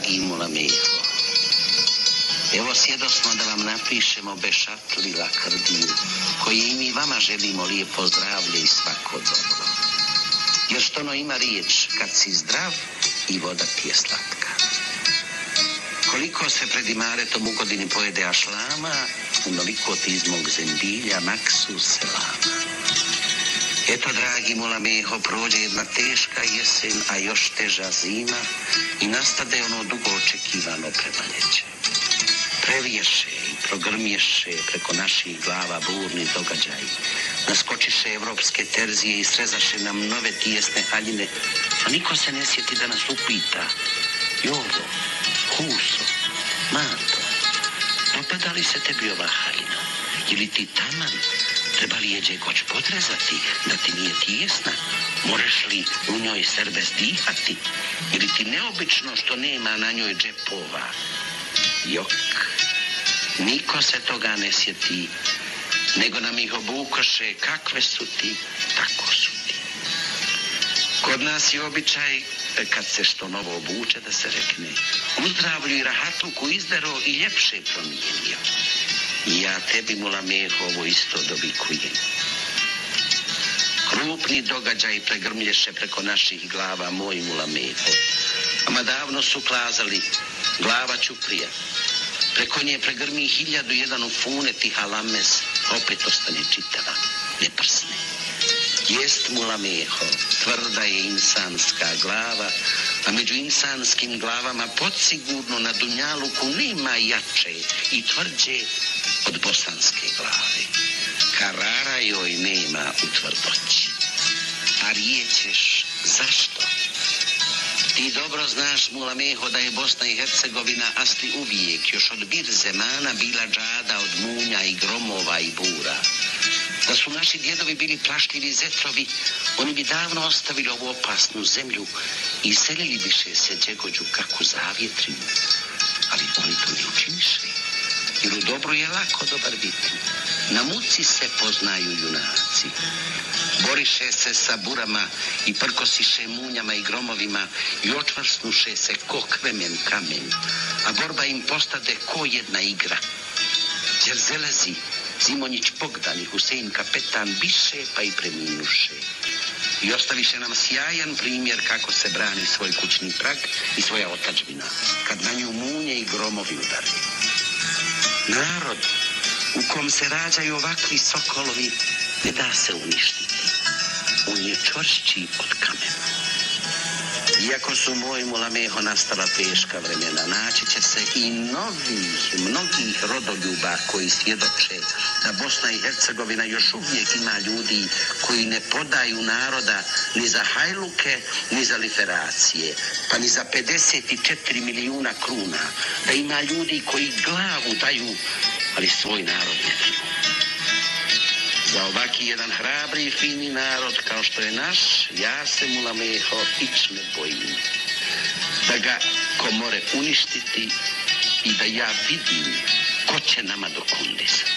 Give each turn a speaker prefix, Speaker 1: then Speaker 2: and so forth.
Speaker 1: dragi Mulameho, evo sjedosmo da vam napišemo Bešatli lakrdiju, koji i mi vama želimo lijepo zdravlje i svako dobro. Jer što ono ima riječ, kad si zdrav i voda ti je slatka. Koliko se pred imaretom u godini pojede ašlama, onoliko ti iz mog zembilja maksu selama. Eto, dragi Mulameho, prođe jedna teška jesen, a još teža zima i nastade ono dugo očekivano prebaljeće. Preliješe i progrmješe preko naših glava burni događaj. Naskočiše evropske terzije i srezaše nam nove tijesne haljine, a niko se ne sjeti da nas upita: Jovo, Huso, Mato, dopada li se tebi ova haljina? Ili ti taman? Treba li je džegoć podrezati da ti nije tijesna? Možeš li u njoj serbes dihati? Ili ti neobično što nema na njoj džepova? Jok, niko se toga ne sjeti, nego nam ih obukoše kakve su ti, tako su ti. Kod nas je običaj, kad se što novo obuče, da se rekne: u zdravlju i rahatuku izdero i ljepše promijenio. I ja tebi, Mulameho, ovo isto dobikujem. Krupni događaj pregrmlješe preko naših glava, moj Mulameho. Ama davno su klazali: glava Ćuprija. Preko nje pregrmi 1001 ufunet i halames, opet ostane čitava, ne prsne. Jest, Mulameho, tvrda je insanska glava, a među insanskim glavama podsigurno na dunjaluku nema jače i tvrđe od bosanske glave. Karara joj nema u tvrdoći. A rijećeš zašto? Ti dobro znaš, Mulameho, da je Bosna i Hercegovina asli uvijek, još od bir zemana, bila džada od munja i gromova i bura. Da su naši djedovi bili plašljivi zetrovi, oni bi davno ostavili ovu opasnu zemlju i selili više se džegođu kako zavjetrinu. Ali oni to ne učiniše, jer u dobru je lako dobar biti. Na muci se poznaju junaci. Boriše se sa burama i prkosiše munjama i gromovima i očvrsnuše se ko kvemen kamen, a borba im postade ko jedna igra. Đerzelezi, Zimonjić Bogdan i Husein Kapetan biše pa i preminuše. I ostaviše nam sjajan primjer kako se brani svoj kućni prag i svoja otadžbina, kad na nju munje i gromovi udare. Narod u kom se rađaju ovakvi sokolovi ne da se uništiti. On je čvršći od kamena. Iako su, moj Mulameho, nastala teška vremena, naći će se i mnogih rodoljuba koji svjedoče da Bosna i Hercegovina još uvijek ima ljudi koji ne podaju naroda ni za hajluke, ni za liferacije, pa ni za 54 milijuna kruna. Da ima ljudi koji glavu daju, ali svoj narod ne daju. Za ovaki jedan hrabri i fini narod kao što je naš, ja se, Mulameho, ić ne bojim. Da ga ko more uništiti i da ja vidim ko će nama dokundisati.